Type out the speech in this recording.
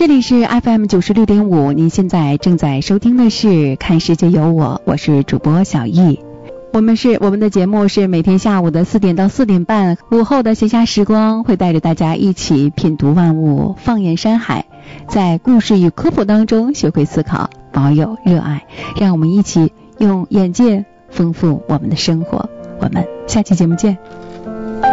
这里是 FM96.5， 您现在正在收听的是看世界有我是主播小易。我们的节目是每天下午的4点到4点半，午后的闲暇时光会带着大家一起品读万物，放眼山海，在故事与科普当中学会思考，保有热爱，让我们一起用眼界丰富我们的生活。我们下期节目见。